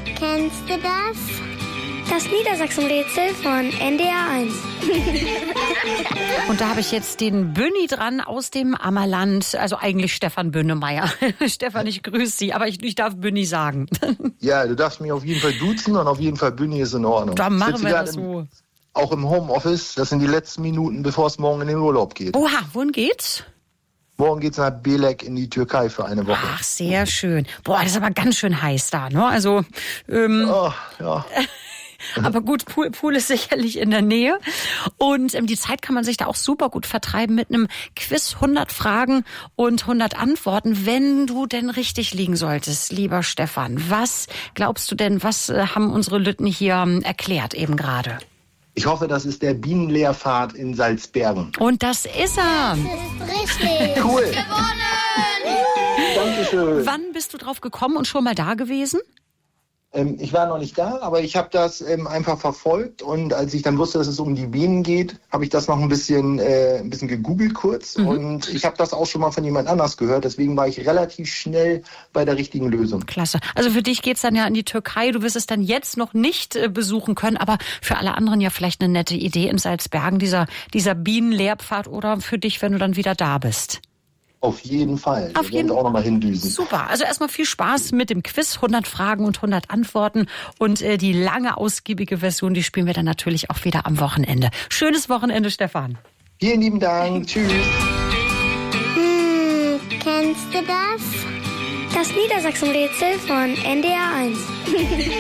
Kennst du das? Das Niedersachsen-Rätsel von NDR 1. Und da habe ich jetzt den Bünni dran aus dem Ammerland, also eigentlich Stefan Bünnemeyer. Stefan, ich grüße Sie, aber ich darf Bünni sagen. Ja, du darfst mich auf jeden Fall duzen und auf jeden Fall Bünni ist in Ordnung. Da machen wir das so. Auch im Homeoffice, das sind die letzten Minuten, bevor es morgen in den Urlaub geht. Oha, wohin geht's? Morgen geht's nach Belek in die Türkei für eine Woche. Ach, sehr schön. Boah, das ist aber ganz schön heiß da, ne? Also, ja. Aber gut, Pool ist sicherlich in der Nähe. Und die Zeit kann man sich da auch super gut vertreiben mit einem Quiz, 100 Fragen und 100 Antworten, wenn du denn richtig liegen solltest, lieber Stefan. Was glaubst du denn, was haben unsere Lütten hier erklärt eben gerade? Ich hoffe, das ist der Bienenlehrpfad in Salzbergen. Und das ist er. Das ist richtig. Cool. Gewonnen! Dankeschön. Wann bist du drauf gekommen und schon mal da gewesen? Ich war noch nicht da, aber ich habe das einfach verfolgt und als ich dann wusste, dass es um die Bienen geht, habe ich das noch ein bisschen gegoogelt kurz und ich habe das auch schon mal von jemand anders gehört, deswegen war ich relativ schnell bei der richtigen Lösung. Klasse. Also für dich geht's dann ja in die Türkei, du wirst es dann jetzt noch nicht besuchen können, aber für alle anderen ja vielleicht eine nette Idee in Salzbergen, dieser Bienenlehrpfad oder für dich, wenn du dann wieder da bist. Auf jeden Fall. Wir werden auch nochmal hindüsen. Super. Also erstmal viel Spaß mit dem Quiz. 100 Fragen und 100 Antworten. Und die lange, ausgiebige Version, die spielen wir dann natürlich auch wieder am Wochenende. Schönes Wochenende, Stefan. Vielen lieben Dank. Tschüss. Kennst du das? Das Niedersachsen-Rätsel von NDR 1.